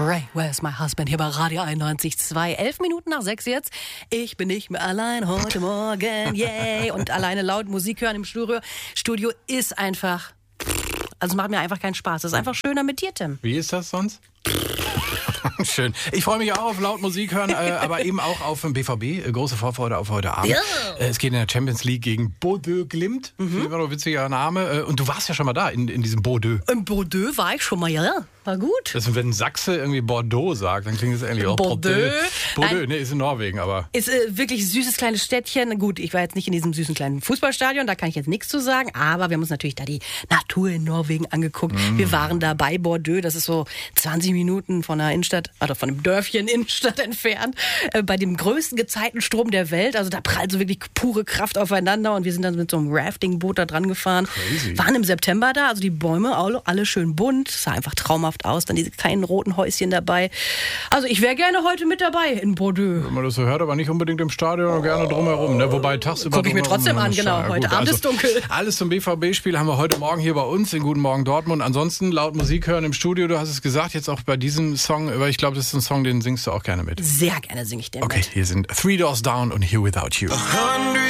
Ray, where's my husband? Hier bei Radio 91.2. 11 Minuten nach 6 jetzt. Ich bin nicht mehr allein heute Morgen, yay. Und alleine laut Musik hören im Studio ist einfach... Also macht mir einfach keinen Spaß. Das ist einfach schöner mit dir, Tim. Wie ist das sonst? Schön. Ich freue mich auch auf laut Musik hören, aber eben auch auf den BVB. Große Vorfreude auf heute Abend. Ja. Es geht in der Champions League gegen Bordeaux Glimt. Immer noch ein witziger Name. Und du warst ja schon mal da, in diesem Bordeaux. In Bordeaux war ich schon mal, ja. War gut. Das, wenn ein Sachse irgendwie Bordeaux sagt, dann klingt es eigentlich auch Bordeaux. Bordeaux, nee, ist in Norwegen, aber... Ist wirklich ein süßes kleines Städtchen. Gut, ich war jetzt nicht in diesem süßen kleinen Fußballstadion, da kann ich jetzt nichts zu sagen, aber wir haben uns natürlich da die Natur in Norwegen angeguckt. Wir waren da bei Bordeaux, das ist so 20 Minuten von der Innenstadt, oder von dem Dörfchen Innenstadt entfernt, bei dem größten Gezeitenstrom der Welt. Also da prallt so wirklich pure Kraft aufeinander und wir sind dann mit so einem Raftingboot da dran gefahren. Crazy. Waren im September da, also die Bäume alle schön bunt, sah einfach traumhaft aus, dann diese kleinen roten Häuschen dabei. Also ich wäre gerne heute mit dabei in Bordeaux. Wenn man das so hört, aber nicht unbedingt im Stadion, gerne drumherum. Ne? Wobei tagsüber... Guck ich mir trotzdem an, genau. Heute Abend ist dunkel. Alles zum BVB-Spiel haben wir heute Morgen hier bei uns in Guten Morgen Dortmund. Ansonsten laut Musik hören im Studio, du hast es gesagt, jetzt auch bei diesem Song, weil ich glaube, das ist ein Song, den singst du auch gerne mit. Sehr gerne singe ich den Okay, mit. hier sind Three Doors Down und Here Without You.